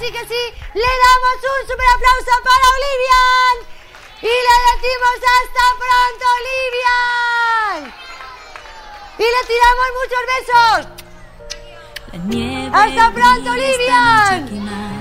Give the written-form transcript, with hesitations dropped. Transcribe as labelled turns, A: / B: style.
A: sí que sí, le damos un super aplauso para Olivia. Y le decimos hasta pronto, Olivia. Y le tiramos muchos besos. ¡Hasta pronto, Olivia!